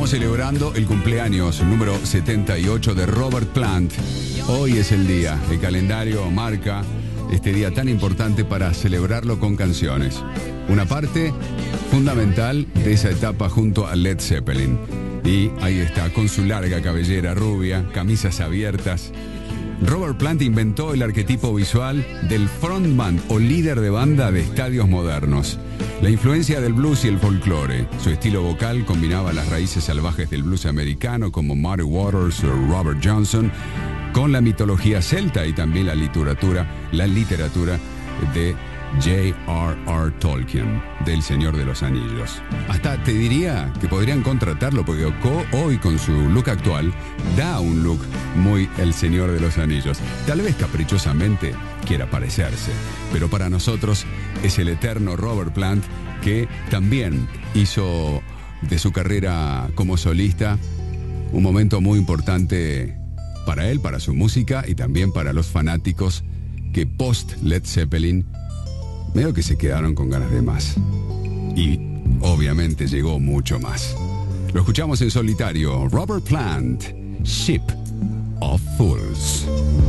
Estamos celebrando el cumpleaños número 78 de Robert Plant. Hoy es el día. El calendario marca este día tan importante para celebrarlo con canciones. Una parte fundamental de esa etapa junto a Led Zeppelin. Y ahí está, con su larga cabellera rubia, camisas abiertas. Robert Plant inventó el arquetipo visual del frontman o líder de banda de estadios modernos. La influencia del blues y el folclore. Su estilo vocal combinaba las raíces salvajes del blues americano como Muddy Waters o Robert Johnson con la mitología celta y también la literatura de J.R.R. Tolkien, del Señor de los Anillos. Hasta te diría que podrían contratarlo porque hoy con su look actual da un look muy El Señor de los Anillos. Tal vez caprichosamente quiera parecerse, pero para nosotros es el eterno Robert Plant, que también hizo de su carrera como solista un momento muy importante para él, para su música y también para los fanáticos que post Led Zeppelin medio que se quedaron con ganas de más. Y obviamente llegó mucho más. Lo escuchamos en solitario. Robert Plant, Ship of Fools.